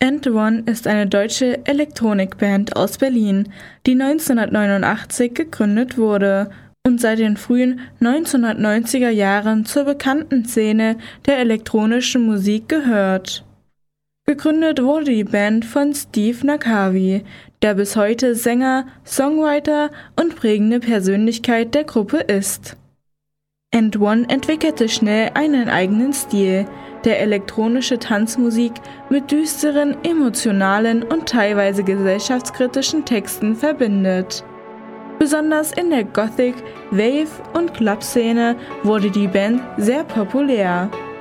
And1 ist eine deutsche Elektronikband aus Berlin, die 1989 gegründet wurde und seit den frühen 1990er Jahren zur bekannten Szene der elektronischen Musik gehört. Gegründet wurde die Band von Steve Nakavi, der bis heute Sänger, Songwriter und prägende Persönlichkeit der Gruppe ist. And1 entwickelte schnell einen eigenen Stil, der elektronische Tanzmusik mit düsteren, emotionalen und teilweise gesellschaftskritischen Texten verbindet. Besonders in der Gothic-, Wave- und Club-Szene wurde die Band sehr populär.